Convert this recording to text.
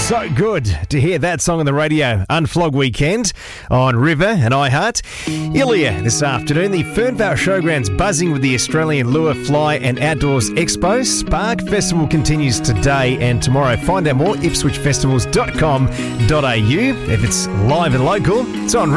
So good to hear that song on the radio. Unflog Weekend on River and iHeart. Ilya this afternoon. The Fernvale Showgrounds buzzing with the Australian Lure, Fly and Outdoors Expo. Spark Festival continues today and tomorrow. Find out more, ipswichfestivals.com.au. If it's live and local, it's on